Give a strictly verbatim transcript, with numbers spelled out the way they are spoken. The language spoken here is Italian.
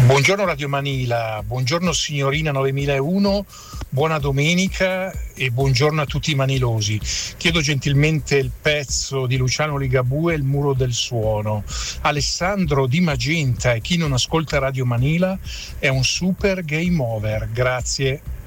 Buongiorno Radio Manila, buongiorno signorina novemilauno, buona domenica e buongiorno a tutti i manilosi. Chiedo gentilmente il pezzo di Luciano Ligabue, Il muro del suono. Alessandro Di Magenta, e chi non ascolta Radio Manila è un super game over. Grazie.